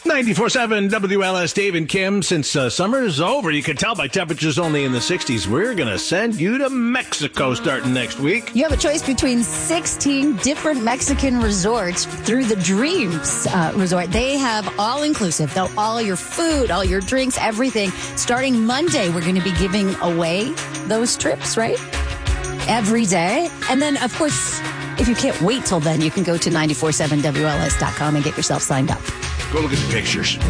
94.7 WLS, Dave and Kim. Since summer's over, you can tell by temperatures only in the 60s. We're going to send you to Mexico starting next week. You have a choice between 16 different Mexican resorts through the Dreams Resort. They have all-inclusive. All your food, all your drinks, everything. Starting Monday, we're going to be giving away those trips, right? Every day. And then, of course, if you can't wait till then, you can go to 947WLS.com and get yourself signed up. Go look at the pictures.